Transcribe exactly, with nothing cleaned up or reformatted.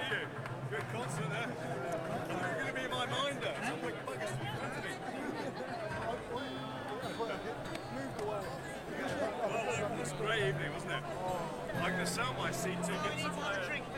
you? Good concert there. I thought you were going to be my minder. Some big buggers in front of me. Well, it was a great evening, wasn't it? I'm going to sell my seat tickets.